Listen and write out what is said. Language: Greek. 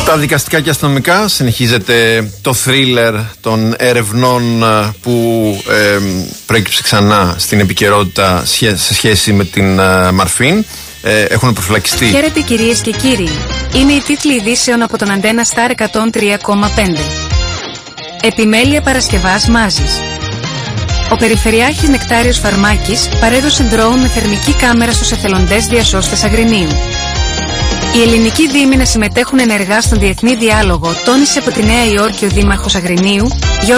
Στα δικαστικά και αστυνομικά συνεχίζεται το θρίλερ των ερευνών που προέκυψε ξανά στην επικαιρότητα σε σχέση με την Μαρφίν. Έχουν προφυλακιστεί. Χαίρετε κυρίες και κύριοι. Είναι οι τίτλοι ειδήσεων από τον Αντένα Σταρ 103,5. Επιμέλεια Παρασκευάς Μάζης. Ο Περιφερειάρχης Νεκτάριος Φαρμάκης παρέδωσε ντρόουν με θερμική κάμερα στους εθελοντές διασώστες Αγρινίου. Οι ελληνικοί δήμοι να συμμετέχουν ενεργά στον διεθνή διάλογο, τόνισε από τη Νέα Υόρκη ο Δήμαρχος Αγρινίου,